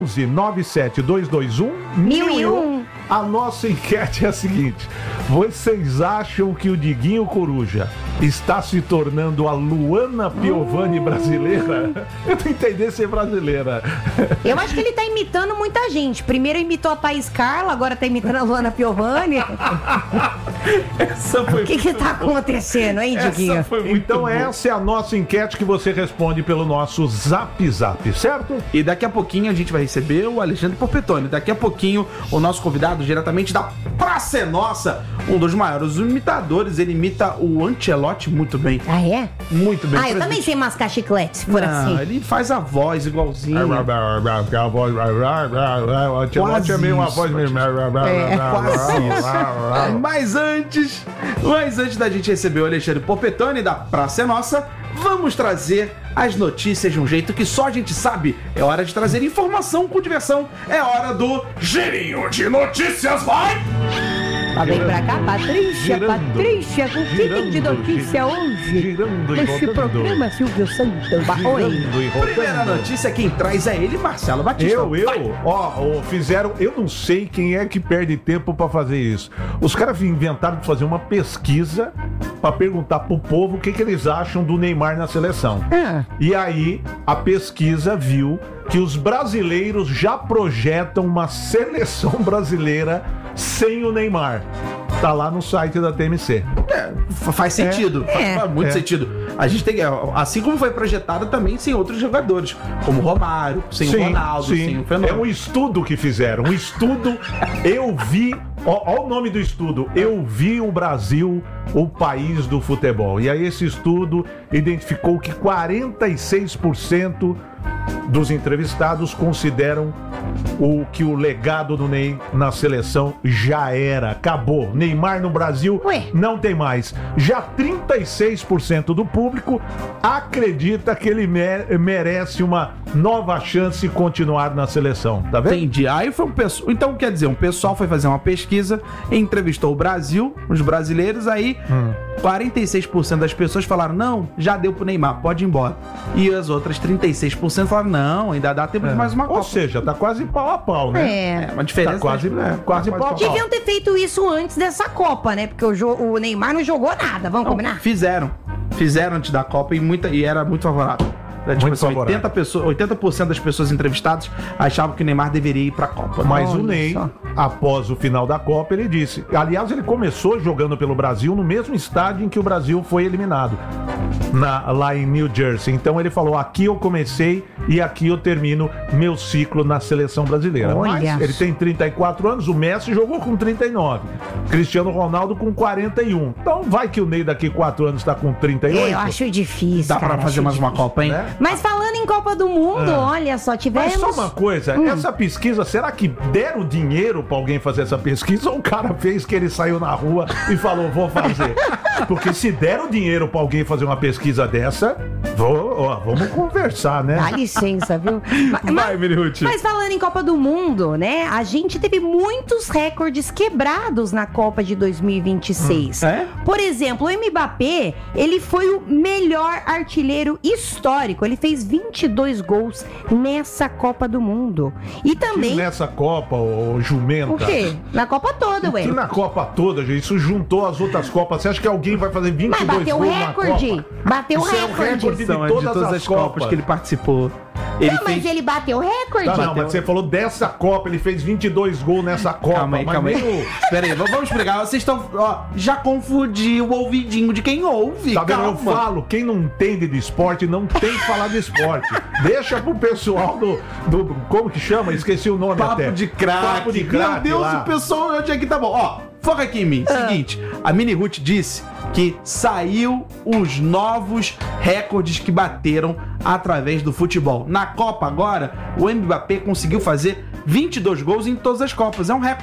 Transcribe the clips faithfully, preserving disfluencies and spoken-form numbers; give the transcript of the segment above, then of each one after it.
nove sete dois dois um mil e um. A nossa enquete é a seguinte: vocês acham que o Diguinho Coruja está se tornando a Luana Piovani brasileira? Eu não entendi ser brasileira. Eu acho que ele tá imitando muita gente. Primeiro imitou a Thaís Carla, agora tá imitando a Luana Piovani. Essa foi O que que tá acontecendo, hein, Diguinho? Essa foi muito então boa. Essa é a nossa enquete que você responde pelo nosso Zap Zap, certo? E daqui a pouquinho a gente vai receber o Alexandre Porpetone. Daqui a pouquinho o nosso convidado diretamente da Praça é Nossa, um dos maiores imitadores. Ele imita o Ancelotti muito bem. Ah, é? Muito bem. Ah, eu também sei mascar chiclete, se for Não, assim. ele faz a voz igualzinho. O Ancelotti é meio uma voz mesmo. É, quase isso. Mas antes, mas antes da gente receber o Alexandre Porpetone da Praça é Nossa, vamos trazer as notícias de um jeito que só a gente sabe. É hora de trazer informação com diversão. É hora do Girinho de Notícias, vai! Lá vem pra cá, Patrícia, girando, Patrícia, com o que tem de notícia hoje? Girando e Nesse rodando. programa, Silvio Santos. Oi. Girando e rodando. Primeira notícia, quem traz é ele, Marcelo Batista. Eu, eu, Vai. ó, ó, fizeram, eu não sei quem é que perde tempo pra fazer isso. Os caras inventaram de fazer uma pesquisa pra perguntar pro povo o que, que eles acham do Neymar na seleção. Ah. E aí, a pesquisa viu que os brasileiros já projetam uma seleção brasileira sem o Neymar. Tá lá no site da T M C. É, faz sentido, É. faz, faz muito É. sentido. A gente tem, assim como foi projetada também sem outros jogadores, como o Romário, sem o Ronaldo, sem o É Fenômeno. um estudo que fizeram. Um estudo, eu vi. Ó, ó o nome do estudo. Eu vi o Brasil, o país do futebol. E aí esse estudo identificou que quarenta e seis por cento dos entrevistados consideram o que o legado do Ney na seleção já era, acabou. Neymar no Brasil Ué? não tem mais. Já trinta e seis por cento do público acredita que ele mere- merece uma nova chance de continuar na seleção, tá vendo? Entendi. Aí foi um pessoal. Então, quer dizer, um pessoal foi fazer uma pesquisa, entrevistou o Brasil, os brasileiros, aí Hum. quarenta e seis por cento das pessoas falaram: não, já deu pro Neymar, pode ir embora. E as outras trinta e seis por cento falaram: não, ainda dá tempo de mais uma Ou Copa. seja, tá quase pau a pau, né? É. É uma diferença. Tá quase, né? é, quase Tá pau a pau. Deviam ter feito isso antes dessa Copa, né? Porque o, jo- o Neymar não jogou nada, vamos Não, combinar? Fizeram. Fizeram antes da Copa e, muita, e era muito favorável. Era, tipo, Muito assim, favorável. oitenta, pessoas, oitenta por cento das pessoas entrevistadas achavam que o Neymar deveria ir pra Copa. Mas Olha o Ney, só. após o final da Copa, ele disse... Aliás, ele começou jogando pelo Brasil no mesmo estádio em que o Brasil foi eliminado. Na, lá em New Jersey. Então ele falou, aqui eu comecei e aqui eu termino meu ciclo na seleção brasileira. Olha Mas ele só. tem trinta e quatro anos, o Messi jogou com trinta e nove. Cristiano Ronaldo com quarenta e um. Então vai que o Ney daqui quatro anos tá com trinta e oito. Eu acho difícil, Dá cara, pra fazer acho mais uma difícil. Copa, hein? Né? Mas falando em Copa do Mundo, olha só, tivemos... Mas só uma coisa, Hum. essa pesquisa, será que deram dinheiro pra alguém fazer essa pesquisa ou o cara fez que ele saiu na rua e falou, vou fazer? Porque se deram dinheiro pra alguém fazer uma pesquisa dessa, vou, ó, vamos conversar, né? Dá licença, viu? Ma- Vai, Mirihuti. Mas falando em Copa do Mundo, né? A gente teve muitos recordes quebrados na Copa de dois mil e vinte e seis. Hum. É? Por exemplo, o Mbappé, ele foi o melhor artilheiro histórico. Ele fez vinte e dois gols nessa Copa do Mundo. E também... Nessa Copa, ô jumenta. O quê? Na Copa toda, ué. Que na Copa toda, gente, isso juntou as outras Copas. Você acha que alguém vai fazer vinte e Mas dois bateu gols na recorde. Copa? Bateu Isso é um recorde. recorde de São todas, de todas as, as Copas, Copas que ele participou. Ele Não, mas fez... ele bateu recorde. Tá, não, Bateu. mas você falou dessa Copa, ele fez vinte e dois gols nessa Copa. Calma aí, mas calma aí. meio- Espera aí, vamos explicar. Vocês estão... Ó, já confundiu o ouvidinho de quem ouve. Tá vendo? Calma. Eu falo, quem não entende de esporte não tem que falar de esporte. Deixa pro pessoal do, do. Como que chama? Esqueci o nome Papo até. de craque. Papo de craque. Meu Deus, lá. o pessoal onde é que tá bom. Ó, foca aqui em mim. Seguinte, a Mini Ruth disse que saiu os novos recordes que bateram através do futebol. Na Copa agora, o Mbappé conseguiu fazer vinte e dois gols em todas as Copas. É um recorde.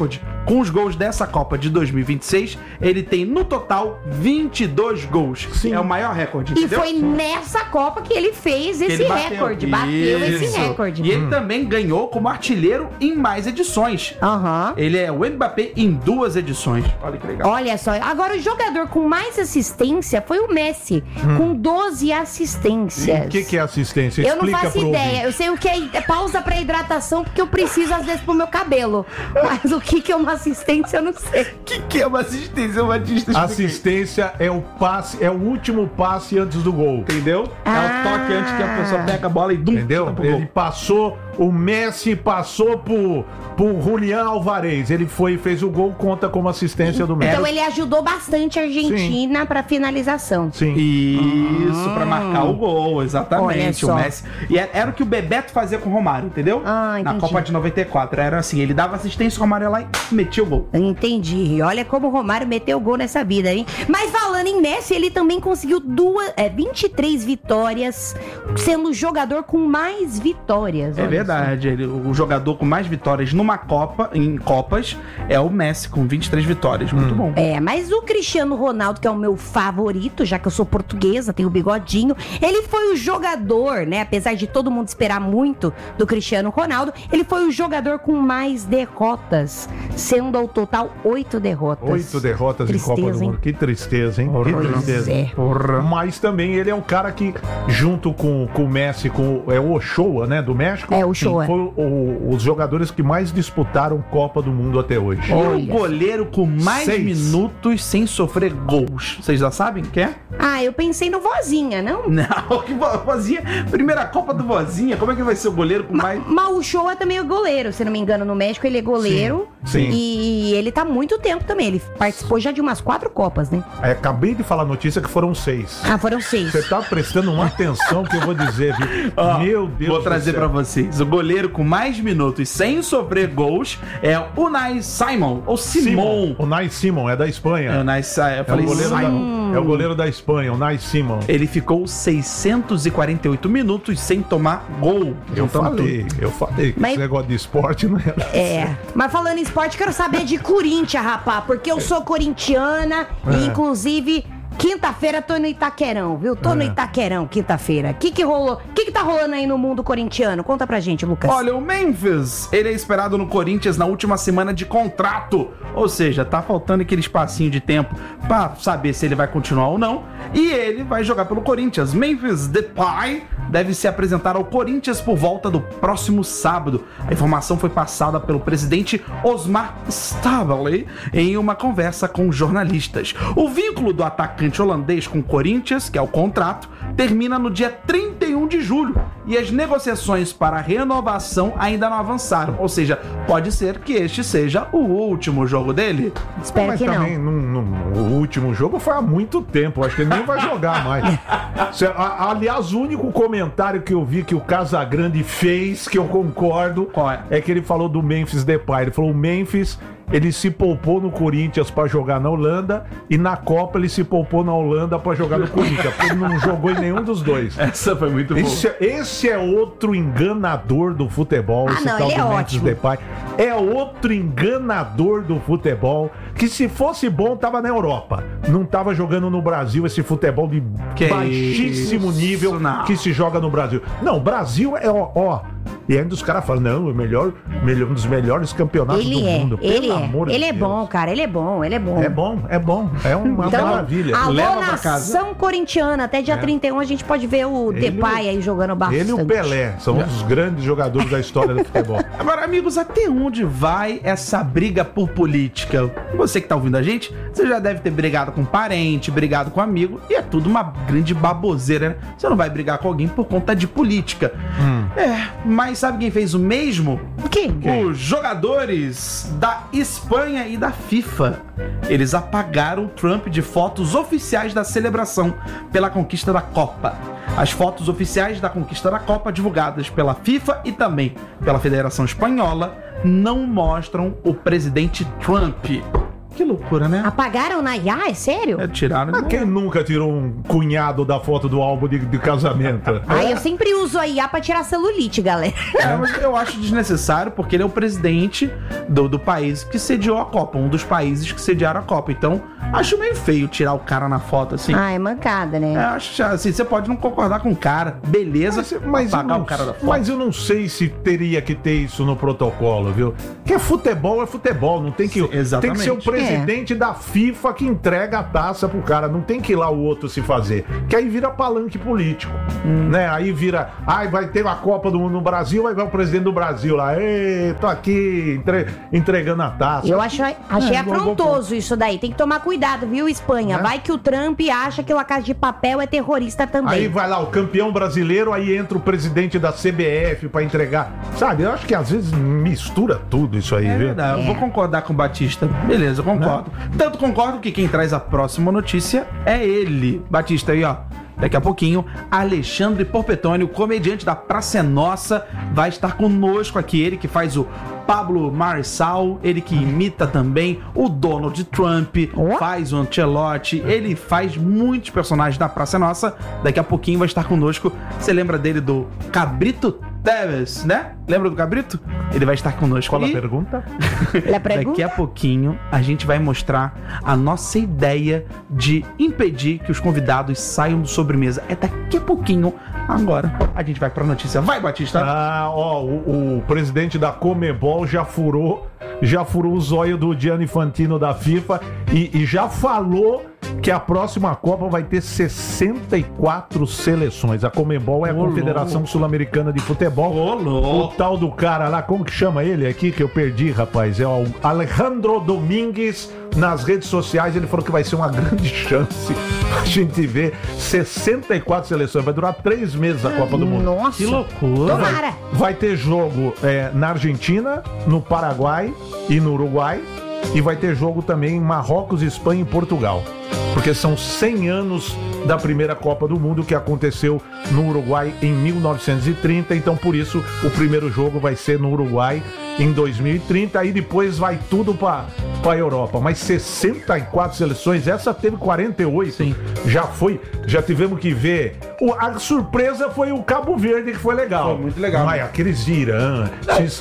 Com os gols dessa Copa de dois mil e vinte e seis, ele tem no total vinte e dois gols. Sim. É o maior recorde, E entendeu? foi nessa Copa que ele fez esse Ele bateu. recorde. Bateu esse Isso. recorde. E ele também ganhou como artilheiro em mais edições. Aham. Ele é o Mbappé em duas edições. Olha que legal. Olha só, agora o jogador com mais assistência foi o Messi, com doze assistências. O que, que é assistência? Eu não Explica faço pro ideia. ouvinte. Eu sei o que é pausa pra hidratação, porque eu preciso às vezes pro meu cabelo. Mas o que, que é uma assistência, eu não sei. O que, que é uma assistência, Batista? Explica aí. Assistência é o passe, é o último passe antes do gol. Entendeu? É Ah. o toque antes que a pessoa pega a bola e dum, Entendeu? chuta pro gol. Ele passou, o Messi passou por, por Julián Alvarez. Ele foi e fez o gol, conta como assistência do Messi. Então ele ajudou bastante a Argentina pra finalização. Sim. Isso, pra marcar o gol, Olha exatamente. só. O Messi. E era, era o que o Bebeto fazia com o Romário, entendeu? Ah, Na entendi. Copa de noventa e quatro. Era assim, ele dava assistência, o Romário ia lá e metia o gol. Entendi. Olha como o Romário meteu gol nessa vida, hein? Mas falando em Messi, ele também conseguiu duas, é, vinte e três vitórias, sendo o jogador com mais vitórias. É olha verdade. Ele, o jogador com mais vitórias numa Copa, em Copas, é o Messi, com vinte e três vitórias. Muito bom. só. É, mas o Cristiano Ronaldo, que é o meu favorito, já que eu sou portuguesa, tenho o bigodinho, ele foi o jogador, né? Apesar de todo mundo esperar muito do Cristiano Ronaldo, ele foi o jogador com mais derrotas, sendo ao total oito derrotas. Oito derrotas em Copa do Tristeza, hein? Mundo. Que tristeza, hein? Que Pois tristeza. é. Mas também ele é um cara que, junto com, com o Messi, com é o Ochoa, né, do México, É, o Ochoa. foi o- o- os jogadores que mais disputaram Copa do Mundo até hoje. E o Olha. goleiro com mais Seis. minutos sem sofrer gols. Vocês já sabem quem é? Ah, eu pensei no Vozinha, não? Não, que vo- Vozinha. Primeira Copa do Vozinha. Como é que vai ser o goleiro com mais. Mas o Show é também o goleiro, se não me engano, no México ele é goleiro. Sim, sim. E ele tá há muito tempo também. Ele participou já de umas quatro Copas, né? É, acabei de falar a notícia que foram seis. Ah, foram seis. Você tá prestando uma atenção que eu vou dizer, viu? Ó, Meu Deus Vou do trazer céu. pra vocês. O goleiro com mais minutos sem sofrer gols é o Unai Simon, ou Simon. O Nai Simon, é da É, Espanha. Unai Simon. Eu É o, falei goleiro Simon. da, é o goleiro da Espanha, o Nai Simon. Ele ficou seiscentos e quarenta e oito minutos sem tomar gol. Eu Juntando falei, eu falei que Mas- esse negócio de esporte não era. É, mas falando em esporte, quero saber de Corinthians, rapá, porque eu sou corintiana É. e, inclusive, quinta-feira tô no Itaquerão, viu? Tô no É. Itaquerão, quinta-feira. O que que rolou? O que que tá rolando aí no mundo corintiano? Conta pra gente, Lucas. Olha, o Memphis, ele é esperado no Corinthians na última semana de contrato. Ou seja, tá faltando aquele espacinho de tempo pra saber se ele vai continuar ou não. E ele vai jogar pelo Corinthians. Memphis Depay deve se apresentar ao Corinthians por volta do próximo sábado. A informação foi passada pelo presidente Osmar Staveley em uma conversa com jornalistas. O vínculo do atacante holandês com o Corinthians, que é o contrato, termina no dia trinta e um de julho e as negociações para a renovação ainda não avançaram. Ou seja, pode ser que este seja o último jogo dele. Espero Mas que não. também, num- num- o último jogo foi há muito tempo. Acho que ele nem vai jogar mais. Cê- a- aliás, o único comentário que eu vi que o Casagrande fez, que eu concordo, Qual é? que ele falou do Memphis Depay. Ele falou: o Memphis, ele se poupou no Corinthians pra jogar na Holanda e na Copa ele se poupou na Holanda pra jogar no Corinthians, porque ele não jogou em nenhum dos dois. Essa foi muito boa. Esse, esse é outro enganador do futebol, Ah, esse não, tal ele do é Memphis ótimo. Depay. É outro enganador do futebol, que se fosse bom tava na Europa. Não tava jogando no Brasil esse futebol de Que baixíssimo isso, nível não. que se joga no Brasil. Não, o Brasil é ó, ó. E ainda os caras falam, não, é o melhor, melhor, um dos melhores campeonatos do Ele é, mundo. Pelo ele é. amor de Ele é Deus. bom, cara, ele é bom, ele é bom. É bom, é bom. É uma Então, maravilha. alô, Leva pra nação corintiana. Até dia trinta e um a gente pode ver o Ele Depay e o- aí jogando bastante. Ele e o Pelé são um dos grandes jogadores da história do futebol. Agora, amigos, até onde vai essa briga por política? Você que tá ouvindo a gente, você já deve ter brigado com parente, brigado com amigo, e é tudo uma grande baboseira, né? Você não vai brigar com alguém por conta de política. É, mas sabe quem fez o mesmo? O quê? Os jogadores da Espanha e da FIFA. Eles apagaram o Trump de fotos oficiais da celebração pela conquista da Copa. As fotos oficiais da conquista da Copa, divulgadas pela FIFA e também pela Federação Espanhola, não mostram o presidente Trump. Que loucura, né? Apagaram na I A? É sério? É, tiraram. Ah, quem nunca tirou um cunhado da foto do álbum de, de casamento? Ah, eu sempre uso a I A pra tirar celulite, galera. É, mas eu acho desnecessário porque ele é o presidente do, do país que sediou a Copa, um dos países que sediaram a Copa. Então, acho meio feio tirar o cara na foto assim. Ah, é mancada, né? É, acho assim, você pode não concordar com o cara, beleza, Mas, mas, eu apagar não, o cara da foto. mas eu não sei se teria que ter isso no protocolo, viu? Porque futebol é futebol, não tem que, Sim, exatamente. tem que ser o presidente da FIFA que entrega a taça pro cara, não tem que ir lá o outro se fazer, que aí vira palanque político, hum. né? Aí vira, ai, vai ter a Copa do Mundo no Brasil, vai ver o presidente do Brasil lá, ei, tô aqui entre, entregando a taça. Eu acho, achei É, afrontoso isso daí, tem que tomar cuidado, viu, Espanha? É? Vai que o Trump acha que o La Casa de Papel é terrorista também. Aí vai lá o campeão brasileiro, aí entra o presidente da C B F pra entregar. Sabe, eu acho que às vezes mistura tudo isso aí, É viu? verdade, eu vou concordar com o Batista. Beleza, eu concordo. Tanto concordo que quem traz a próxima notícia é ele. Batista aí, ó. Daqui a pouquinho, Alexandre Porpetone, o comediante da Praça é Nossa, vai estar conosco aqui. Ele que faz o Pablo Marçal, ele que imita também o Donald Trump, faz o Ancelotti, ele faz muitos personagens da Praça é Nossa. Daqui a pouquinho vai estar conosco. Você lembra dele do Cabrito Teves, né? Lembra do Cabrito? Ele vai estar conosco. Qual a E pergunta? daqui a pouquinho a gente vai mostrar a nossa ideia de impedir que os convidados saiam do sobremesa. É daqui a pouquinho. Agora a gente vai pra notícia. Vai, Batista! Ah, ó, o, o presidente da Comebol já furou, já furou o zóio do Gianni Infantino da FIFA e, e já falou que a próxima Copa vai ter sessenta e quatro seleções. A Comebol é a Ô, Confederação louco. Sul-Americana de Futebol. Ô, louco. O tal do cara lá, como que chama ele aqui, que eu perdi, rapaz? É o Alejandro Domingues. Nas redes sociais ele falou que vai ser uma grande chance a gente ver sessenta e quatro seleções. Vai durar três meses a Copa do Mundo. Nossa, Que loucura! tomara. Vai ter jogo é, na Argentina, no Paraguai e no Uruguai. E vai ter jogo também em Marrocos, Espanha e Portugal. Porque são cem anos da primeira Copa do Mundo que aconteceu no Uruguai em mil novecentos e trinta. Então, por isso, o primeiro jogo vai ser no Uruguai em dois mil e trinta. Aí depois vai tudo para a Europa. Mas sessenta e quatro seleções, essa teve quarenta e oito. Sim. Já foi, já tivemos que ver. O, a surpresa foi o Cabo Verde, que foi legal. Foi muito legal. Mas aqueles Irã, esses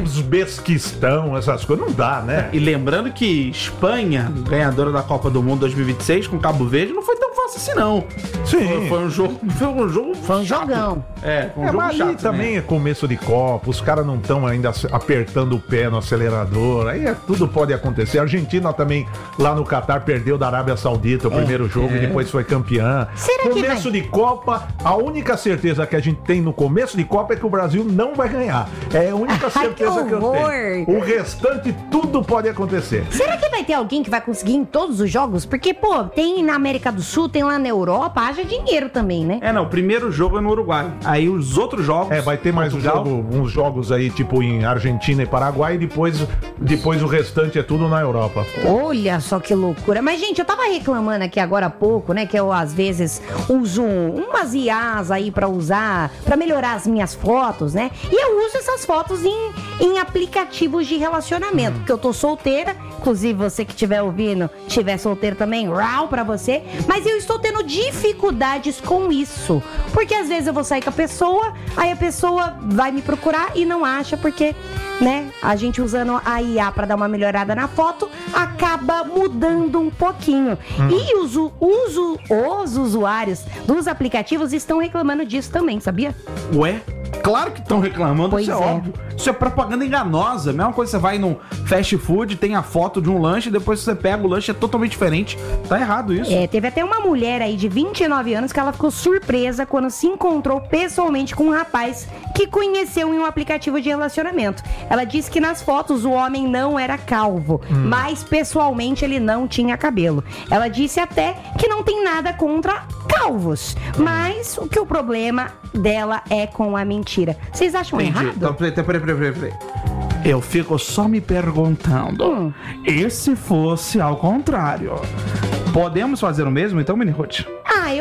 Uzbequistão, essas coisas, não dá, né? E lembrando que Espanha, ganhadora da Copa do Mundo dois mil e vinte e seis com Cabo Verde, não foi tão fácil assim, não. Sim. Foi, foi um jogo. Foi um jogo. Foi um chato. jogão. É, foi um É, jogo mas chato. ali também é começo de Copa, os caras não estão ainda apertando o pé no acelerador, aí é, tudo pode acontecer. A Argentina também, lá no Catar, perdeu da Arábia Saudita o primeiro jogo é. e depois foi campeã. Será que Começo vai? de Copa, a única certeza que a gente tem no começo de Copa é que o Brasil não vai ganhar. É a única Ai, certeza que que eu horror! tenho. O restante, tudo pode acontecer. Será que vai ter alguém que vai conseguir em todos os jogos? Porque, pô, tem na América do Sul, tem lá na Europa, haja dinheiro também, né? É, não, o primeiro jogo é no Uruguai. Aí os outros jogos. É, vai ter mais um Portugal, jogo, uns jogos aí, tipo em Argentina e Paraguai, e depois, depois o restante é tudo na Europa. Olha só que loucura. Mas, gente, eu tava reclamando aqui agora há pouco, né? Que eu, às vezes, uso umas I As aí pra usar, pra melhorar as minhas fotos, né? E eu uso essas fotos em, em aplicativos de relacionamento, porque eu tô solteira. Inclusive, você que estiver ouvindo, estiver solteiro também, rau pra você. Mas eu estou tendo dificuldades com isso. Porque, às vezes, eu vou sair com a pessoa, aí a pessoa vai me procurar e não acha, porque, né, a gente usando a I A pra dar uma melhorada na foto, acaba mudando um pouquinho. Hum. E os, u- uso, os usuários dos aplicativos estão reclamando disso também, sabia? Ué? Claro que estão reclamando, Pois isso é, é. óbvio. Isso é propaganda enganosa. Mesma coisa, você vai num fast food, tem a foto de um lanche, depois você pega o lanche, é totalmente diferente. Tá errado isso. É, teve até uma mulher aí de vinte e nove anos que ela ficou surpresa quando se encontrou pessoalmente com um rapaz que conheceu em um aplicativo de relacionamento. Ela disse que nas fotos o homem não era calvo, mas pessoalmente ele não tinha cabelo. Ela disse até que não tem nada contra calvos, mas o que o problema dela é com a mentira. Vocês acham Entendi. errado? Então, peraí, peraí, peraí, peraí, peraí. Eu fico só me perguntando. Hum. E se fosse ao contrário? Podemos fazer o mesmo, então, Mini Ruth? Ah, eu uso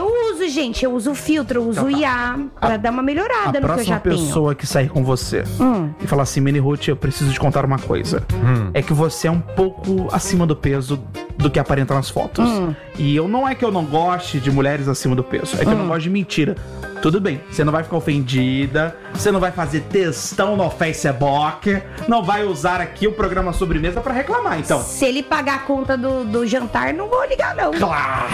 uso, gente. Eu uso filtro, eu uso Então tá. I A pra A- dar uma melhorada A no que eu próxima já tenho. pessoa que sair com você Hum. e falar assim, Mini Ruth, eu preciso te contar uma coisa. Hum. É que você é um pouco acima do peso do que aparenta nas fotos. Hum. E eu não é que eu não goste de mulheres acima do peso, é que eu não gosto de mentira. Tudo bem, você não vai ficar ofendida, você não vai fazer textão no Facebook, não vai usar aqui o programa Sobremesa pra reclamar, então. Se ele pagar a conta do, do jantar, não vou ligar, não. Claro,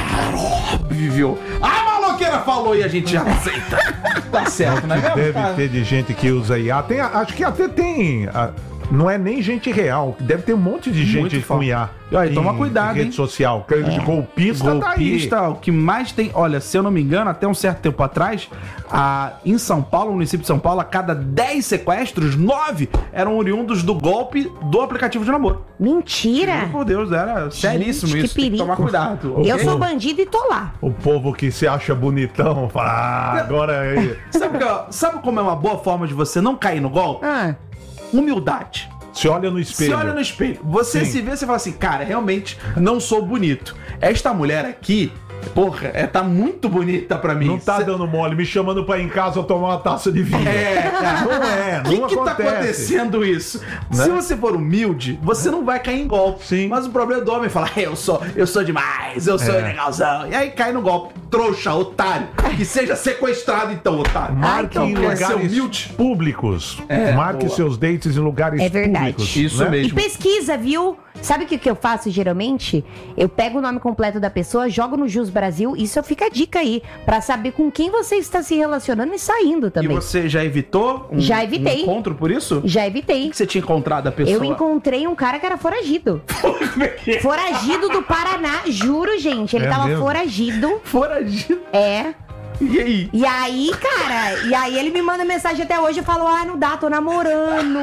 óbvio. A maloqueira falou e a gente já aceita. Tá certo, não é mesmo? Deve Tá. ter de gente que usa I A. Tem, acho que até tem. a- não é nem gente real. Deve ter um monte de gente Muito com foda. I A. E aí, em toma cuidado, rede hein? social. De golpista, Golpista, tá o que mais tem. Olha, se eu não me engano, até um certo tempo atrás, a, em São Paulo, no município de São Paulo, a cada dez sequestros, nove eram oriundos do golpe do aplicativo de namoro. Mentira! Por Deus, era seríssimo que isso. Tem que perigo. tomar cuidado. Eu ok? sou bandido e tô lá. aí. O povo que se acha bonitão fala, ah, agora é. Sabe, que, ó, sabe como é uma boa forma de você não cair no golpe? Ah, Humildade. Se olha no espelho. Se olha no espelho, você Sim. se vê, você fala assim, cara, realmente não sou bonito. Esta mulher aqui, porra, é, tá muito bonita pra mim. Não tá Cê- dando mole, me chamando pra ir em casa eu tomar uma taça de vinho. É, cara. Não é, O que, não que tá acontece. acontecendo isso? Né? Se você for humilde, você não vai cair em golpe. Sim. Mas o problema do homem é falar, eu sou, eu sou demais, eu sou É. legalzão. E aí cai no golpe. Trouxa, otário. Que seja sequestrado então, otário. Marque Ai, em então, quer ser lugares humilde? públicos. É, Marque boa. seus dates em lugares É verdade. públicos. Isso né? mesmo. e pesquisa, viu? Sabe o que, que eu faço geralmente? Eu pego o nome completo da pessoa, jogo no Jus Brasil, isso fica a dica aí, pra saber com quem você está se relacionando e saindo E também. você já evitou um, Já evitei. um encontro por isso? Já O evitei. que você tinha encontrado a pessoa? Eu encontrei um cara que era foragido. Como é que é? Foragido do Paraná, juro, gente. Ele É tava mesmo? foragido. Foragido. É. E aí? E aí, cara, e aí ele me manda mensagem até hoje e falou: ah, não dá, tô namorando.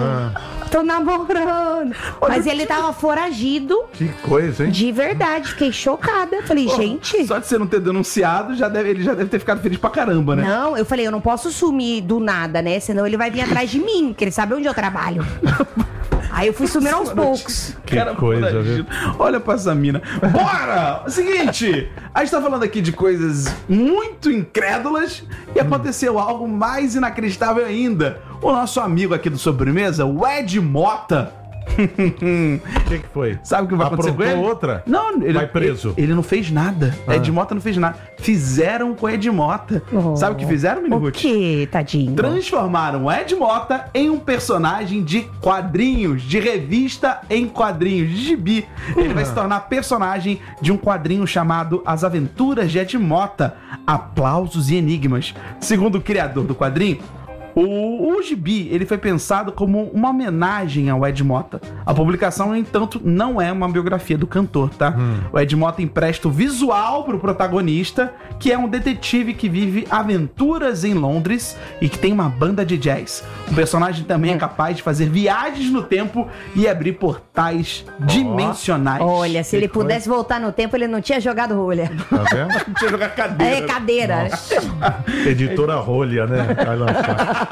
Tô namorando. Mas ele tava foragido Que coisa, hein? de verdade. Fiquei chocada. Falei, gente. Só de você não ter denunciado, já deve, ele já deve ter ficado feliz pra caramba, né? Não, eu falei, eu não posso sumir do nada, né? Senão ele vai vir atrás de mim, porque ele sabe onde eu trabalho. Aí eu fui sumindo aos poucos. Que coisa, foragido. Olha pra essa mina. Bora! Seguinte, a gente tá falando aqui de coisas muito incrédulas e aconteceu algo mais inacreditável ainda. O nosso amigo aqui do Sobremesa, o Ed Mota. O que, que foi? Sabe o que vai acontecer com Aprontou ele? outra? Não, ele, Vai preso. Ele, ele não fez nada. Ah. Ed Mota não fez nada. Fizeram com o Ed Mota. Oh. Sabe o que fizeram, O Miniguti? que, tadinho? Transformaram o Ed Mota em um personagem de quadrinhos, de revista em quadrinhos, de gibi. Ele vai se tornar personagem de um quadrinho chamado As Aventuras de Ed Mota, Aplausos e Enigmas. Segundo o criador do quadrinho, o, o gibi ele foi pensado como uma homenagem ao Ed Mota. A publicação, no entanto, não é uma biografia do cantor, tá? O Ed Mota empresta o visual pro protagonista, que é um detetive que vive aventuras em Londres e que tem uma banda de jazz. O personagem também é capaz de fazer viagens no tempo e abrir portais dimensionais. Olha, se Que ele coisa. pudesse voltar no tempo, ele não tinha jogado rolha. Tá vendo? Deixa eu jogar cadeira. É, cadeira. Editora Rolha, né? Vai lançar.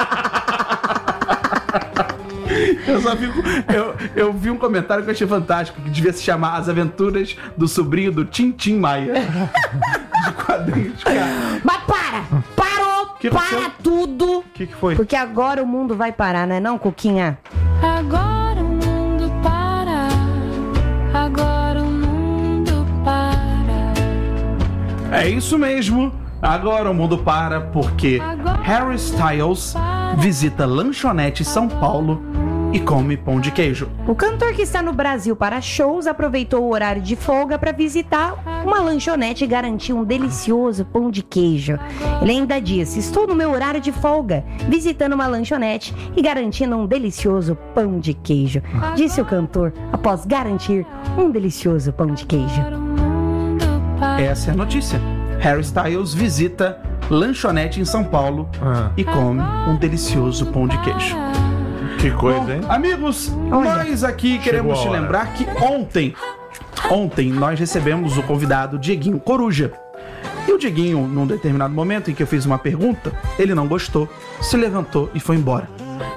Eu só fico. Eu, eu vi um comentário que eu achei fantástico, que devia se chamar As Aventuras do Sobrinho do Tintim Maia. De quadrinhos, cara. Mas para! Parou! Que para aconteceu? tudo! O que, que foi? Porque agora o mundo vai parar, não é não, Cuquinha? Agora o mundo para, agora o mundo para. É isso mesmo. Agora o mundo para porque Harry Styles visita lanchonete São Paulo e come pão de queijo. O cantor que está no Brasil para shows aproveitou o horário de folga para visitar uma lanchonete e garantir um delicioso pão de queijo. Ele ainda disse: estou no meu horário de folga, visitando uma lanchonete e garantindo um delicioso pão de queijo, disse o cantor após garantir um delicioso pão de queijo. Agora o mundo para. Essa é a notícia. Harry Styles visita lanchonete em São Paulo Ah, e come um delicioso pão de queijo. que coisa, Bom, hein? amigos, Olha. nós aqui queremos a te hora. lembrar que ontem, ontem nós recebemos o convidado Dieguinho Coruja. E o Dieguinho, num determinado momento em que eu fiz uma pergunta, ele não gostou, se levantou e foi embora.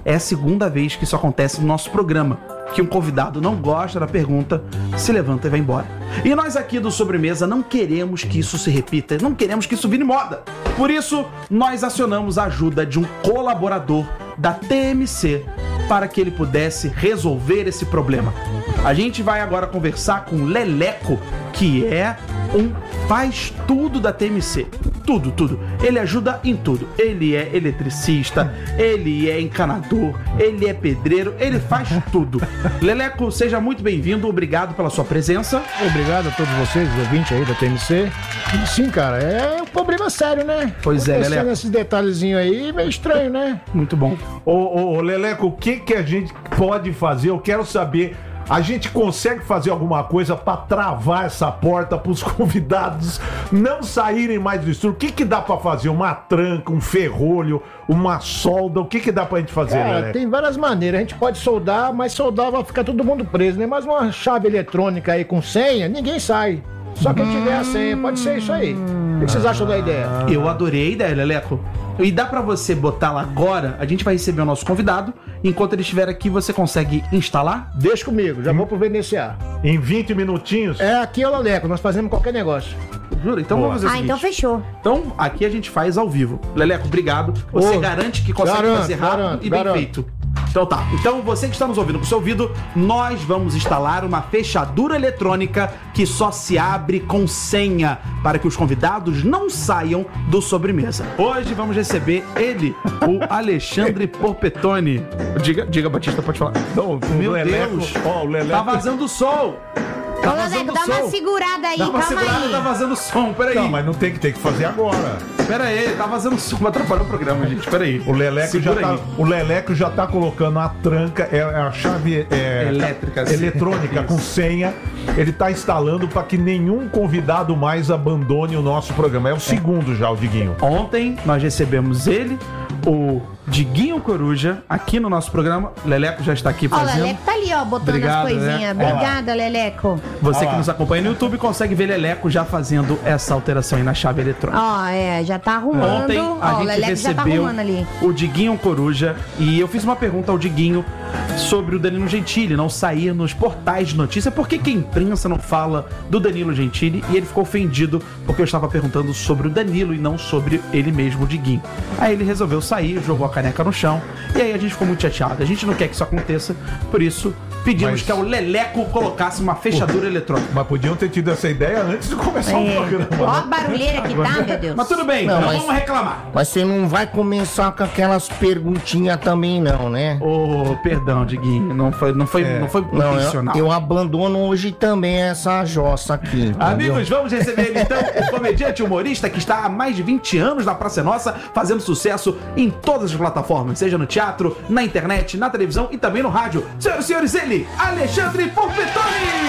é a segunda vez que isso acontece no nosso programa, que um convidado não gosta da pergunta, se levanta e vai embora. E nós aqui do Sobremesa não queremos que isso se repita, não queremos que isso vire moda. Por isso, nós acionamos a ajuda de um colaborador da T M C para que ele pudesse resolver esse problema. A gente vai agora conversar com o Leleco, que é um faz tudo da T M C. Tudo, tudo. Ele ajuda em tudo. Ele é eletricista, ele é encanador, ele é pedreiro, ele faz tudo. Leleco, seja muito bem-vindo, obrigado pela sua presença. Obrigado a todos vocês, os ouvintes aí da T M C. E sim, cara, é um problema sério, né? Pois é, Leleco. Esses detalhezinhos aí, meio estranho, né? Muito bom. Ô, ô, ô, Leleco, o que, que a gente pode fazer? Eu quero saber. A gente consegue fazer alguma coisa pra travar essa porta pros convidados não saírem mais do estúdio? O que que dá pra fazer? Uma tranca, um ferrolho, uma solda? O que que dá pra gente fazer, Cara, Leleco? tem várias maneiras. A gente pode soldar, mas soldar vai ficar todo mundo preso, né? Mas uma chave eletrônica aí com senha, ninguém sai. Só quem tiver a senha, pode ser isso aí. O que vocês acham da ideia? Eu adorei a ideia, Leleco. E dá pra você botar lá agora, a gente vai receber o nosso convidado. Enquanto ele estiver aqui, você consegue instalar? Deixa comigo, já vou providenciar. Em vinte minutinhos? É aqui é o Leleco, nós fazemos qualquer negócio. Jura? Então Boa. vamos fazer o Ah, seguinte. então fechou. Então, aqui a gente faz ao vivo. Leleco, obrigado. Você Ô, garante que consegue garanto, fazer rápido garanto, e bem garanto. feito. Então tá. Então você que está nos ouvindo com o seu ouvido, nós vamos instalar uma fechadura eletrônica que só se abre com senha para que os convidados não saiam do Sobremesa. Hoje vamos receber ele, o Alexandre Porpetone. Diga, diga, Batista, pode falar. Não, o Meu Leleco, Deus. ó, o Leleco. Tá vazando o som. Tá Ô, vazando Leleco, o dá uma som. segurada aí, Dá uma calma segurada, aí. tá vazando som. Peraí. Não, mas não tem que ter que fazer agora. Pera aí, tá vazando som pra atrapalhar o programa, gente. Pera aí. O Leleco, já Segura tá, aí. o Leleco já tá colocando a tranca, é, é a chave é, Elétrica, sim. eletrônica com senha. Ele tá instalando para que nenhum convidado mais abandone o nosso programa. É o segundo já, o Diguinho. Ontem nós recebemos ele, o Diguinho Coruja, aqui no nosso programa. Leleco já está aqui Ó, o fazendo. Leleco tá ali, ó, botando Obrigado, as coisinhas. Leleco. Obrigada, Leleco. Você Olha que lá. nos acompanha no YouTube consegue ver Leleco já fazendo essa alteração aí na chave eletrônica. Ó, é, já tá arrumando. Ontem a Ó, o gente Leleco já tá recebeu arrumando ali. o Diguinho Coruja e eu fiz uma pergunta ao Diguinho sobre o Danilo Gentili não sair nos portais de notícia. Por que que a imprensa não fala do Danilo Gentili? E ele ficou ofendido porque eu estava perguntando sobre o Danilo e não sobre ele mesmo, o Diguinho. Aí ele resolveu sair, jogou a caneca no chão e aí a gente ficou muito chateado. A gente não quer que isso aconteça, por isso pedimos Mas- que o Leleco colocasse uma fechadura eletrônica. Mas podiam ter tido essa ideia antes de começar o É. programa. Ó a barulheira que tá, meu Deus. Mas tudo bem, Não, não, mas- vamos reclamar. Mas você não vai começar com aquelas perguntinhas também, não, né? Ô, perdão, Diguinho, não foi, não foi, É. não foi Não, eu, intencional. eu abandono hoje também essa jossa aqui. entendeu? Amigos, vamos receber ele então, o comediante humorista que está há mais de vinte anos na Praça é Nossa, fazendo sucesso em todas as plataformas, seja no teatro, na internet, na televisão e também no rádio. Senhoras e senhores, ele, Alexandre Porpetone!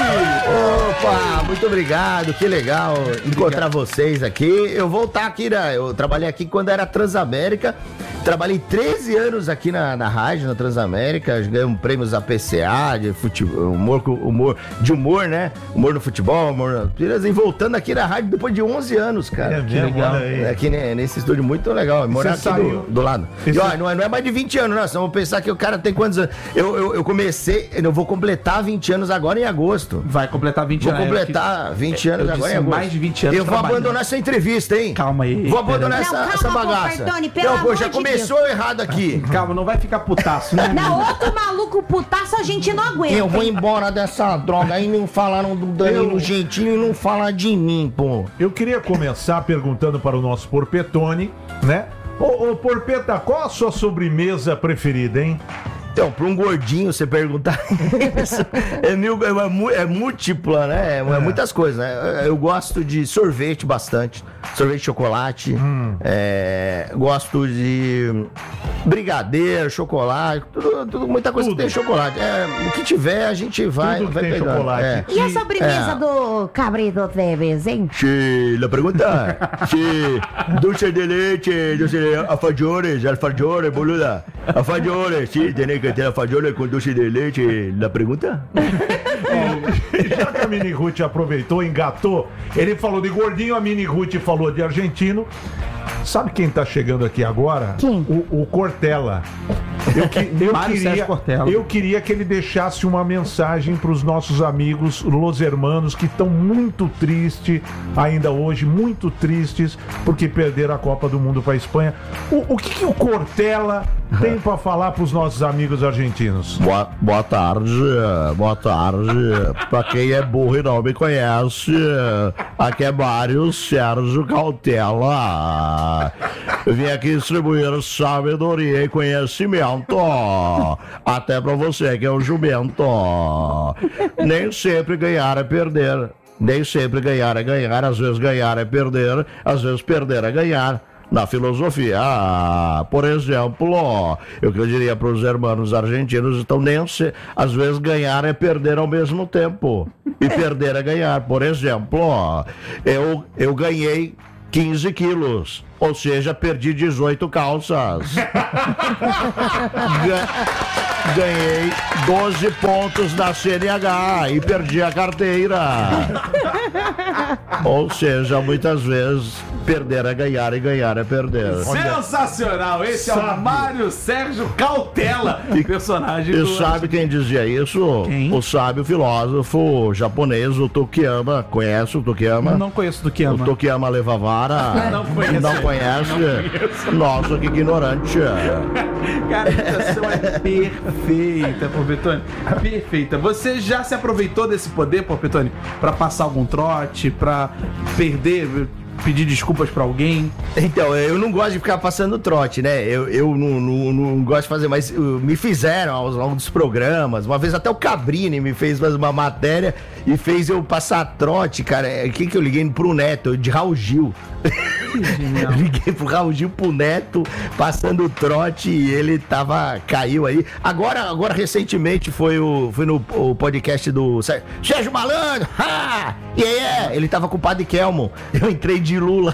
Opa, muito obrigado, que legal encontrar vocês aqui. Eu vou estar aqui, né? Eu trabalhei aqui quando era Transamérica. Trabalhei treze anos aqui na, na rádio, na Transamérica. Ganhamos prêmios A P C A de futebol, humor, humor, de humor, né? Humor no futebol, humor na Piras. E voltando aqui na rádio depois de onze anos, cara. É mesmo, legal. olha aí. É aqui né, nesse estúdio muito legal. Morar aqui Você saiu? do, do lado. E E, você- ó, não, é, não é mais de vinte anos, não. Só vamos pensar que o cara tem quantos anos? Eu, eu, eu comecei, eu vou completar vinte anos agora em agosto. Vai completar vinte Vou anos. completar vinte anos eu agora disse em agosto. mais de vinte anos Eu vou trabalhando. abandonar essa entrevista, hein? Calma aí, Vou abandonar pera. essa, Não, calma, essa bagaça. Porpetone, pelo Não, pô, já amor de começou errado aqui. Calma, não vai ficar putaço, né? Não, outro maluco putaço a gente não aguenta. Eu vou hein? embora dessa droga aí, não falaram do Danilo Eu- Gentili e não fala de mim, pô. Eu queria começar perguntando para o nosso Porpetone, né? Ô, ô Porpeta, qual a sua sobremesa preferida, hein? Então, pra um gordinho você perguntar isso, é, mil, é, mu- é múltipla, né? É, é muitas coisas, né? Eu gosto de sorvete bastante. Sorvete de chocolate. Hum. É, gosto de brigadeiro, chocolate. Tudo, tudo- muita coisa Tudo. que tem chocolate. É, o que tiver, a gente vai, Tudo que vai tem pegando. chocolate. É. E a sobremesa É. do Cabrito Teves, hein? Sí, la pregunta. Sí, dulce de leche, dulce de alfajores, alfajores, boluda. Alfajores, sí, tiene que ter alfajores com dulce de leche. La pregunta? Já que a Mini Ruth aproveitou, engatou, ele falou de gordinho, a Mini Ruth falou de argentino. Sabe quem tá chegando aqui agora? Quem? O, o Cortella. Eu, que, eu, Mário Sérgio queria, Cortella. eu queria que ele deixasse uma mensagem para os nossos amigos Los Hermanos que estão muito tristes ainda hoje, muito tristes porque perderam a Copa do Mundo para a Espanha. O, o que, que o Cortella tem para falar para os nossos amigos argentinos? Boa, boa tarde, boa tarde. Pra quem é burro e não me conhece, aqui é Mário Sérgio Cautela. Eu vim aqui distribuir sabedoria e conhecimento, até pra você que é um jumento. Nem sempre ganhar é perder, nem sempre ganhar é ganhar, às vezes ganhar é perder, às vezes perder é ganhar. Na filosofia, ah, por exemplo, eu que eu diria para os irmãos argentinos, então nem se, às vezes ganhar é perder ao mesmo tempo, e perder é ganhar. Por exemplo, eu, eu ganhei quinze quilos, ou seja, perdi dezoito calças. Ga- Ganhei doze pontos da C N H e perdi a carteira. Ou seja, muitas vezes perder é ganhar e ganhar é perder. Sensacional! Esse é o Sabe. Mário Sérgio Cautela, personagem E do... sabe quem dizia isso? Quem? O sábio filósofo japonês, o Tokiyama. Conhece o Tokiyama? Não conheço do que O ama. Tokiyama leva vara. Não conheço. Não conhece? Nossa, que ignorante. Cara, a imitação é perfeita, Porpetone. Perfeita. Você já se aproveitou desse poder, Porpetone, pra passar algum trote, pra perder, pedir desculpas pra alguém? Então, eu não gosto de ficar passando trote, né? Eu, eu não, não, não gosto de fazer, mas uh, me fizeram ao longo dos programas. Uma vez até o Cabrini me fez fazer uma matéria e fez eu passar trote, cara. O que que eu liguei pro Neto? De Raul Gil. Genial. Liguei pro Raul Gil, pro Neto, passando trote e ele tava, caiu aí. Agora, agora recentemente foi, o, foi no o podcast do Sé- Sérgio Malandro. Ha! E aí, é, ele tava com o Padre Kelmo. Eu entrei de Lula.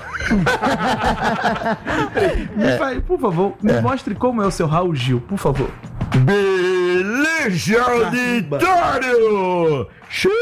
Me faz, por favor, me mostre como é o seu Raul Gil, por favor. Beleza, auditório! Xiii!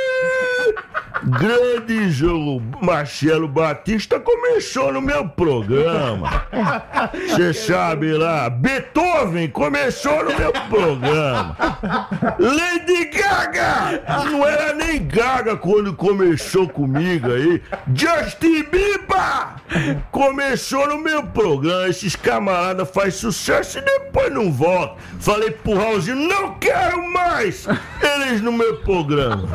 Grande João Marcelo Batista começou no meu programa. Você sabe lá, Beethoven começou no meu programa. Lady Gaga! Não era nem Gaga quando começou comigo aí. Justin Bieber começou no meu programa. Esses camaradas fazem sucesso e depois não voltam. Falei pro Raulzinho, não quero mais eles no meu programa.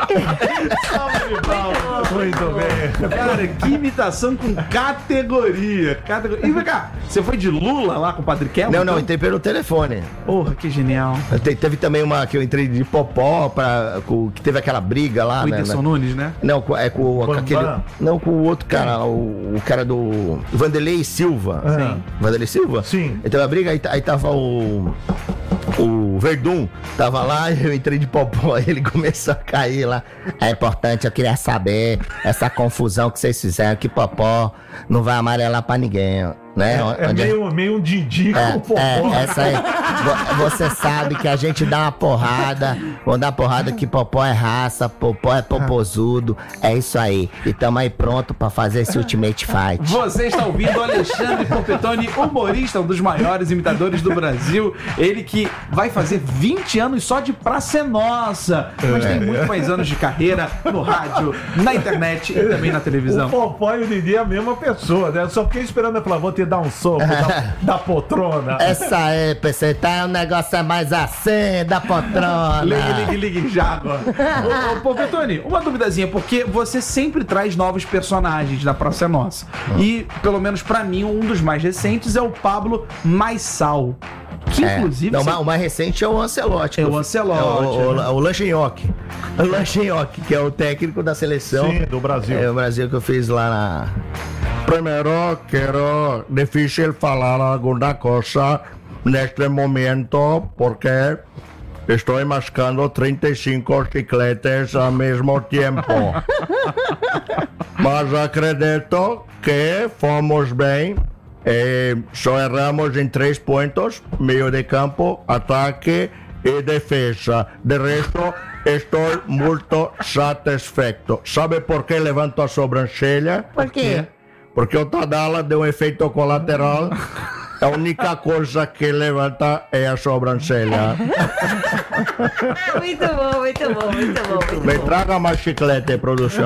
Muito bem. Cara, que imitação com categoria. categoria. E vem cá, você foi de Lula lá com o Padre Kelmo? Não, não, então? entrei pelo telefone. Porra, que genial. Te- Teve também uma que eu entrei de Popó, pra, com, que teve aquela briga lá, O né? Whindersson né? Nunes, né? Não, com- é com, com Bambam. aquele. Não, com o outro cara, o, o cara do. Vanderlei Silva. Sim. Vanderlei Silva? Sim. Então a briga, aí, aí tava o. O Verdun tava lá, eu entrei de popó, aí ele começou a cair lá. É importante, eu queria saber essa confusão que vocês fizeram, que popó não vai amarelar pra ninguém, né? É Onde- meio, meio um Didi com o popó. é, é, essa aí. Vo- Você sabe que a gente dá uma porrada, vamos dar porrada que popó é raça, popó é popozudo, é isso aí. E tamo aí pronto pra fazer esse Ultimate Fight. Você está ouvindo Alexandre Porpetone, humorista, um dos maiores imitadores do Brasil. Ele que vai fazer vinte anos só de Praça é Nossa. Mas tem muito mais anos de carreira no rádio, na internet e também na O televisão. Popó e o Didi é a mesma pessoa, né? Eu só fiquei esperando ela falar, vou te dar um soco da, da poltrona. Essa aí, P C, tá, o negócio é mais assim, da poltrona. Ligue, ligue, ligue já agora. Ô, ô, Porpetone, uma duvidazinha, porque você sempre traz novos personagens da Praça é Nossa. E, pelo menos pra mim, um dos mais recentes é o Pablo Maissal. Que, É. inclusive... Não, você- o mais recente é o Ancelotti. É que o eu- Ancelotti, É o, o, né? o Langenhoque. O Langenhoque, que é o técnico da seleção. Sim, do Brasil. É o Brasil que eu fiz lá na... Primeiro, quero difícil falar alguma coisa neste momento, porque estou mascando trinta e cinco chicletes ao mesmo tempo. Mas acredito que fomos bem. Eh, só erramos em três pontos: meio de campo, ataque e defesa. De resto, estou muito satisfeito. Sabe por que levanto a sobrancelha? Por quê? Porque o Tadala deu um efeito colateral A única coisa que levanta é a sobrancelha. Muito bom, muito bom, muito bom. Muito Me bom. traga mais chiclete, produção.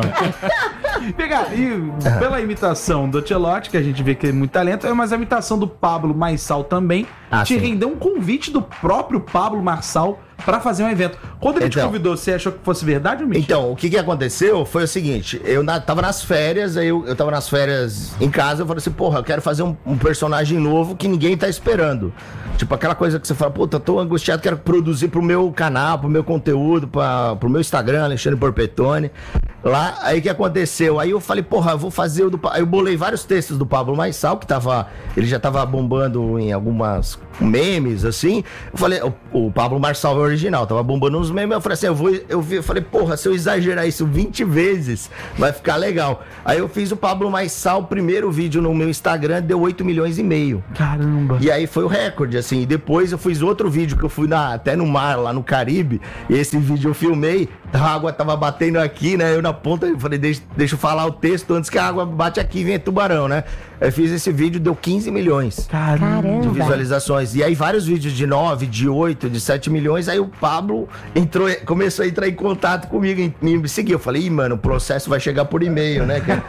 Pegar, e pela imitação do Ancelotti, que a gente vê que tem muito talento, é mas a imitação do Pablo Marçal também Ah, te sim. rendeu um convite do próprio Pablo Marçal pra fazer um evento. Quando ele te Então. convidou, você achou que fosse verdade ou mentira? Então, o que que aconteceu foi o seguinte, eu na, tava nas férias, aí eu, eu tava nas férias em casa, eu falei assim, porra, eu quero fazer um, um personagem novo que ninguém tá esperando. Tipo, aquela coisa que você fala, puta, tô angustiado, quero produzir pro meu canal, pro meu conteúdo, pra, pro meu Instagram, Alexandre Porpetone. Lá, aí o que aconteceu? Aí eu falei, porra, eu vou fazer o do... Pa-" Aí eu bolei vários textos do Pablo Marçal, que tava... Ele já tava bombando em algumas memes, assim. Eu falei, o, o Pablo Marçal é o original, tava bombando uns memes. Eu falei assim, eu vou... Eu, vi, eu falei, porra, se eu exagerar isso vinte vezes, vai ficar legal. Aí eu fiz o Pablo Marçal, o primeiro vídeo no meu Instagram, deu oito milhões e meio. Caramba. E aí foi o recorde, assim. E depois eu fiz outro vídeo que eu fui na, até no mar, lá no Caribe. E esse vídeo eu filmei. A água tava batendo aqui, né? Eu na ponta, eu falei, deixa, deixa eu falar o texto antes que a água bate aqui e venha tubarão, né? Eu fiz esse vídeo, deu quinze milhões Caramba. de visualizações. E aí vários vídeos de nove, de oito, de sete milhões. Aí o Pablo entrou, começou a entrar em contato comigo, me seguiu. Eu falei, ih, mano, o processo vai chegar por e-mail, né, cara?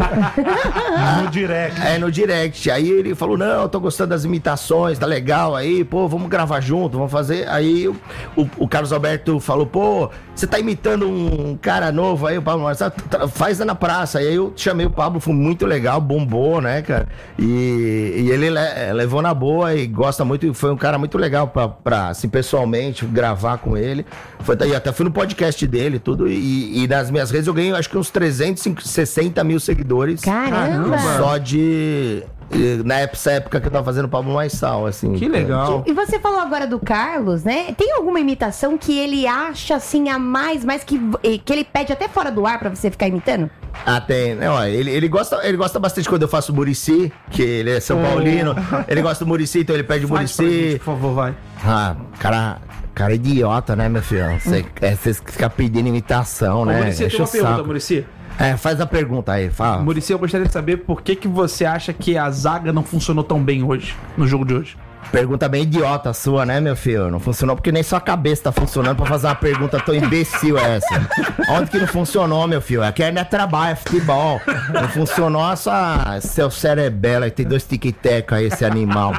No direct. É, no direct. Aí ele falou, não, eu tô gostando das imitações, tá legal aí, pô, vamos gravar junto, vamos fazer. Aí o, o, o Carlos Alberto falou, pô, você tá imitando um cara novo aí, o Pablo Marçal, faz na praça. Aí eu chamei o Pablo, foi muito legal, bombou, né, cara? E, e ele le, levou na boa e gosta muito, foi um cara muito legal pra, pra assim, pessoalmente, gravar com ele. Foi, e até fui no podcast dele, tudo, e, e nas minhas redes eu ganhei, acho que uns trezentos e sessenta mil seguidores. Caramba. Só de... Na essa época que eu tava fazendo o Pablo Marçal, assim. Que legal. E você falou agora do Carlos, né? Tem alguma imitação que ele acha assim a mais, mais que, que ele pede até fora do ar pra você ficar imitando? Ah, tem. Não, ó, ele, ele, gosta, ele gosta bastante quando eu faço o Muricy, que ele é São Paulino. Ele gosta do Muricy, então ele pede o Faz pra gente, Muricy. por favor, vai. Ah, cara, cara idiota, né, meu filho? Você é, você fica pedindo imitação, Ô, né? Muricy, tem Enche uma o pergunta, saco. Muricy. É, faz a pergunta aí, fala. Muricy, eu gostaria de saber por que, que você acha que a zaga não funcionou tão bem hoje, no jogo de hoje. Pergunta bem idiota sua, né, meu filho? Não funcionou porque nem sua cabeça tá funcionando pra fazer uma pergunta tão imbecil essa. Onde que não funcionou, meu filho? Aqui não é trabalho, é futebol. Não funcionou essa... Seu cerebelo aí, tem dois tic-tac aí, esse animal.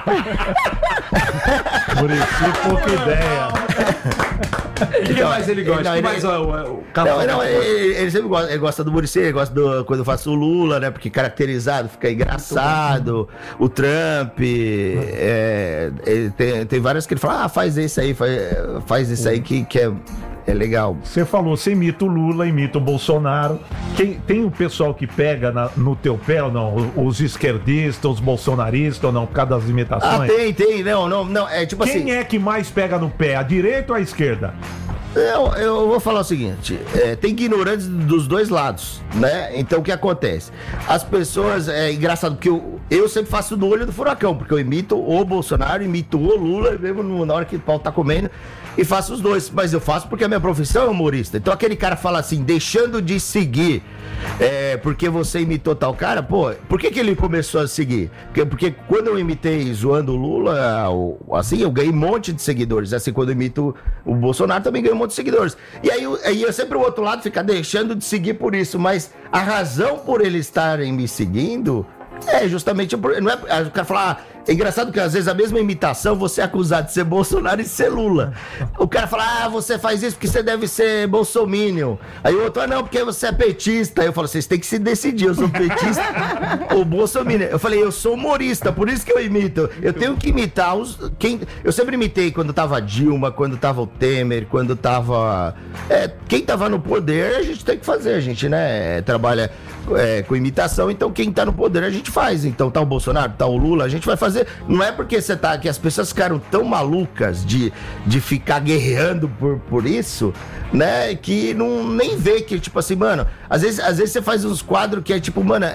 Muricy, pouca ideia. O que Então, mais ele gosta? não, O que ele- mais ó, o, o Não, Carlos não, gosta? ele, ele sempre gosta, ele gosta do Muricy, ele gosta do, quando eu faço o Lula, né? Porque caracterizado fica engraçado. O Trump, é, ele tem, tem várias que ele fala, ah, faz esse aí, faz, faz isso aí que, que é, é legal. Você falou, você imita o Lula, imita o Bolsonaro. Quem, tem o pessoal que pega na- no teu pé ou não? Os esquerdistas, os bolsonaristas ou não, por causa das Ah, imitações? tem, tem, não, não, não, é tipo Quem assim... é que mais pega no pé, a direita ou a esquerda? Eu, eu vou falar o seguinte, é, tem ignorantes dos dois lados, né? Então o que acontece? As pessoas, é engraçado, porque eu, eu sempre faço do olho do furacão, porque eu imito o Bolsonaro, imito o Lula, mesmo no- na hora que o pau tá comendo, e faço os dois. Mas eu faço porque a minha profissão é humorista. Então aquele cara fala assim, deixando de seguir, é, porque você imitou tal cara, pô, por que que ele começou a seguir? Porque, porque quando eu imitei zoando o Lula, o- assim, eu ganhei um monte de seguidores. Assim, quando eu imito o Bolsonaro, também ganhei um monte de seguidores. E aí, eu- aí eu sempre o outro lado fica deixando de seguir por isso. Mas a razão por eles estarem me seguindo é justamente por. Não é, o cara fala, ah, é engraçado que às vezes a mesma imitação você é acusado de ser Bolsonaro e ser Lula. O cara fala, ah, você faz isso porque você deve ser bolsominion. Aí o outro, ah, não, porque você é petista. Aí eu falo, vocês têm que se decidir, eu sou petista ou bolsominion. Eu falei, eu sou humorista, por isso que eu imito. Eu tenho que imitar os. Quem, eu sempre imitei quando tava Dilma, quando tava o Temer, quando tava. É, quem tava no poder, a gente tem que fazer, a gente, né? Trabalha é, com imitação, então quem tá no poder a gente faz. Então tá o Bolsonaro, tá o Lula, a gente vai fazer. Não é porque você tá. Que as pessoas ficaram tão malucas de, de ficar guerreando por, por isso, né? Que não nem vê que, tipo assim, mano, às vezes, às vezes você faz uns quadros que é tipo, mano, é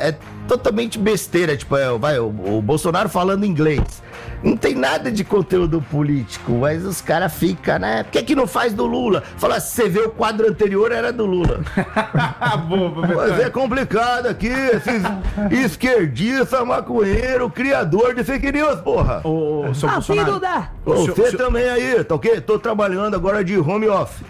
totalmente besteira. Tipo, é, vai, o, o Bolsonaro falando inglês. Não tem nada de conteúdo político, mas os caras ficam, né? Por que que não faz do Lula? Fala, se você vê o quadro anterior, era do Lula. Boa, Mas é complicado aqui, esses esquerdista, maconheiro, criador de fake news, porra. Ô, ô, seu Ah, Bolsonaro. filho da... Você o senhor- também aí, tá ok? Tô trabalhando agora de home office.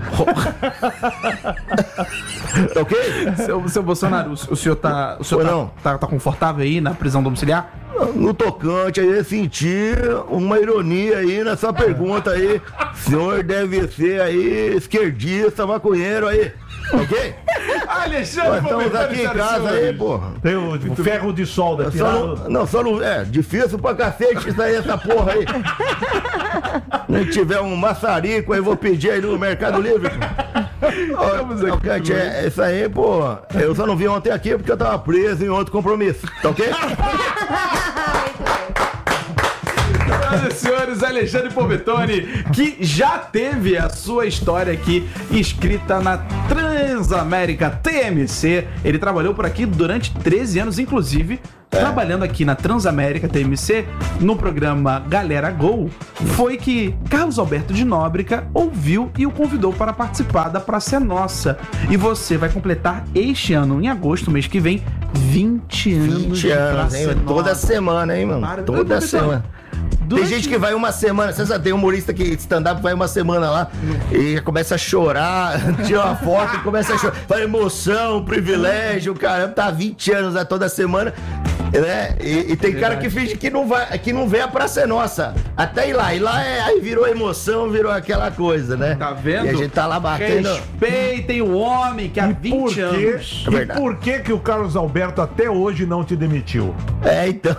Tá ok? Seu, seu Bolsonaro, o, o senhor, tá, o senhor Ou tá, não? tá, tá confortável aí na prisão domiciliar? No tocante aí, senti uma ironia aí nessa pergunta aí. O senhor deve ser aí esquerdista, maconheiro aí. Ok? Alexandre, Nós estamos aqui em casa aí, porra. Tem o, o ferro de solda Só tirado. não, não, só não. É, difícil pra cacete isso aí, essa porra aí. Se tiver um maçarico aí, vou pedir aí no Mercado Livre. Ó, Alcante, é, é isso aí, pô. Eu só não vi ontem aqui porque eu tava preso em outro compromisso, tá ok? Senhoras e senhores, Alexandre Povetone, que já teve a sua história aqui escrita na Transamérica T M C. Ele trabalhou por aqui durante treze anos, inclusive, É. trabalhando aqui na Transamérica T M C, no programa Galera Gol, foi que Carlos Alberto de Nóbrega ouviu e o convidou para participar da Praça é Nossa. E você vai completar este ano, em agosto, mês que vem, vinte anos vinte de anos, Praça hein? é Toda Nossa. semana, hein, mano? Para- Toda Povetone, semana. durante- Tem gente que vai uma semana, você sabe, tem humorista que stand-up vai uma semana lá e começa a chorar, tira uma foto e começa a chorar. Fala emoção, privilégio, caramba, tá há vinte anos né, toda semana. Né? E, e tem cara que finge que não, vai, que não vê a Praça é Nossa. Até ir lá. E lá é, aí virou emoção, virou aquela coisa, né? Tá vendo? E a gente tá lá batendo. Respeitem o homem que há E por vinte quê? anos. É E verdade. por que que o Carlos Alberto até hoje não te demitiu? É, então.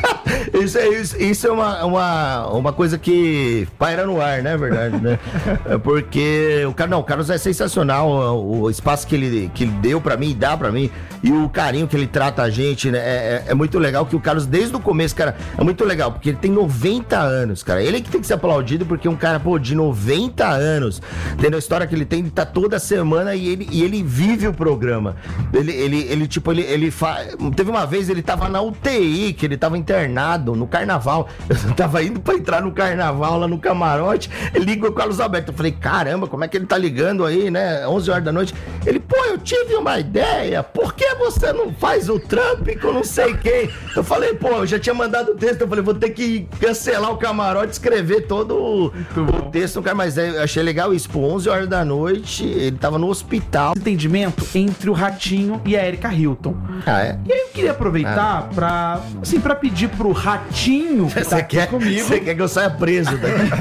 isso, é, isso, isso é uma, uma, uma coisa que paira no ar, né? Verdade, né? É porque o, Car- não, o Carlos é sensacional. O, o espaço que ele, que ele deu pra mim, dá pra mim, e o carinho que ele trata a gente, né? É, é, é muito legal que o Carlos, desde o começo, cara, é muito legal, porque ele tem noventa anos, cara. Ele que tem que ser aplaudido, porque um cara, pô, de noventa anos, tendo a história que ele tem, ele tá toda semana e ele, e ele vive o programa. Ele, ele, ele tipo, ele, ele fa... Teve uma vez, ele tava na U T I, que ele tava internado no carnaval. Eu tava indo pra entrar no carnaval lá no camarote, ele liga o Carlos Alberto. Eu falei, caramba, como é que ele tá ligando aí, né? onze horas da noite. Ele, pô, eu tive uma ideia, por que você não faz o Trump com não sei quem? Eu falei, pô, eu já tinha mandado o texto, eu falei, vou ter que cancelar o camarote, escrever todo o, o texto no cara, mas é, eu achei legal isso, pô, onze horas da noite, ele tava no hospital. Entendimento entre o Ratinho e a Erika Hilton. Ah, é? E aí eu queria aproveitar pra, assim, pra pedir pro Ratinho que tá Você aqui quer, comigo, você quer que eu saia preso daqui?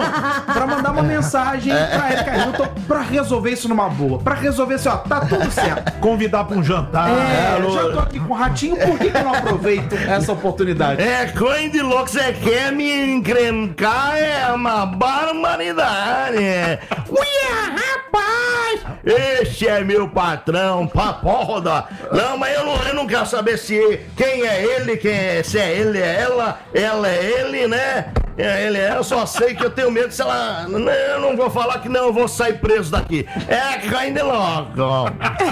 pra mandar uma mensagem pra Erika Hilton pra resolver isso numa boa. Pra resolver assim, ó, tá tudo certo. Convidar pra um jantar. É, eu já tô aqui com o Ratinho, por que que eu não aproveito essa oportunidade? É, coisa de louco, você quer me encrencar, é uma barbaridade. Uia, rapaz! Este é meu patrão, papoda. Não, mas eu não, eu não quero saber se quem é ele, quem é, se é ele, é ela, ela é ele, né? É ele, é, eu só sei que eu tenho medo se ela... Eu não vou falar que não, eu vou sair preso daqui. É, coisa de louco.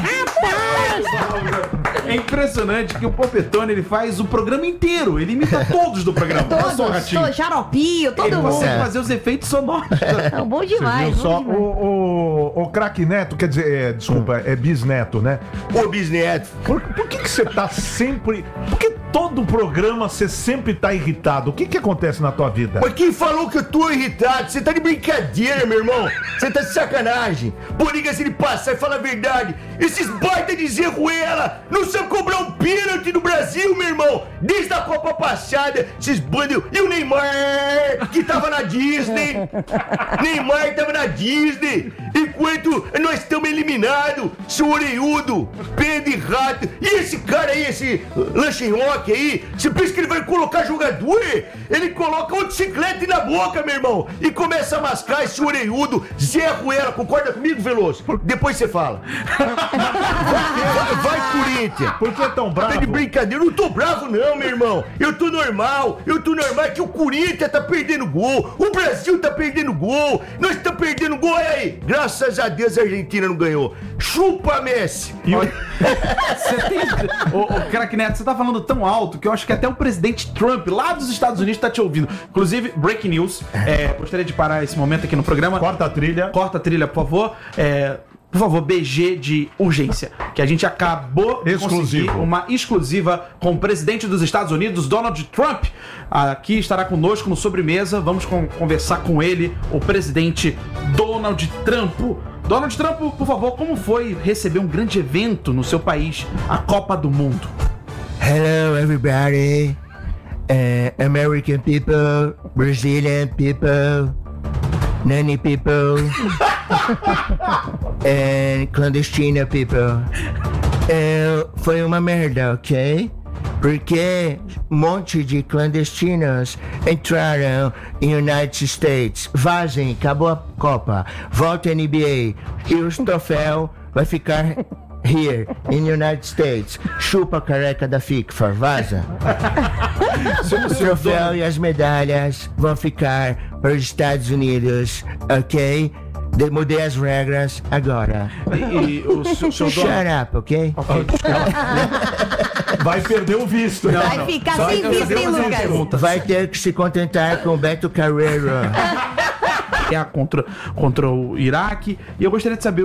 É impressionante que o Popetone, ele faz o programa inteiro, ele imita todos do programa, não só o Todos, Ratinho. to- xaropinho, todo Ele mundo. consegue É. fazer os efeitos sonoros. Não, bom Você demais. viu bom só? demais. O, o, o craque Neto, quer dizer, é, desculpa, é bisneto, né? Ô, bisneto. Por, por que que você tá sempre... Por que todo programa você sempre tá irritado? O que que acontece na tua vida? Mas quem falou que eu tô irritado? Você tá de brincadeira, meu irmão. Você tá de sacanagem. Pô, liga-se de passar e fala a verdade. Esses baita de Zé Ruela não sabem cobrar um pênalti no Brasil, meu irmão. Desde a Copa passada, esses bandos... E o Neymar, que tava na Disney. Neymar tava na Disney. Enquanto nós estamos eliminados, seu orelhudo, pé de rato. E esse cara aí, esse lanchinhoque aí, você pensa que ele vai colocar jogador? Ele coloca uma bicicleta na boca, meu irmão, e começa a mascar esse orelhudo. Zé Ruela, concorda comigo, Veloso? Depois você fala. Vai, vai, Corinthians. Por que tão bravo? Tá de brincadeira, eu não tô bravo não, meu irmão. Eu tô normal, eu tô normal, é que o Corinthians tá perdendo gol, o Brasil tá perdendo gol, nós tá perdendo gol, olha aí. Graças a Deus a Argentina não ganhou. Brasil. Chupa, Messi! E o- Você tem. Ô, ô, craque Neto, você tá falando tão alto que eu acho que até o presidente Trump, lá dos Estados Unidos, tá te ouvindo. Inclusive, breaking news. É, gostaria de parar esse momento aqui no programa. Corta a trilha. Corta a trilha, por favor. É, por favor, B G de urgência. Que a gente acabou de Exclusivo. conseguir uma exclusiva com o presidente dos Estados Unidos, Donald Trump. Aqui estará conosco no Sobremesa. Vamos con- conversar com ele, o presidente Donald Trump. Donald Trump, por favor, como foi receber um grande evento no seu país, a Copa do Mundo? Hello, everybody. Uh, American people, Brazilian people, nanny people, and clandestino people. Uh, foi uma merda, ok? Porque um monte de clandestinos entraram em United States. Vazem, acabou a Copa. Volta a N B A. E os troféus vai ficar here, in United States. Chupa a careca da FIFA, vaza. O troféu e as medalhas vão ficar para os Estados Unidos, ok? De- Mudei as regras agora. E, e o seu, seu Shut Donald... up, ok? Vai perder o visto. Não, Vai não. ficar Só sem eu visto, sabia hein, fazer uma Lucas? pergunta. Vai ter que se contentar com o Beto Carreiro. Guerra contra, contra o Iraque. E eu gostaria de saber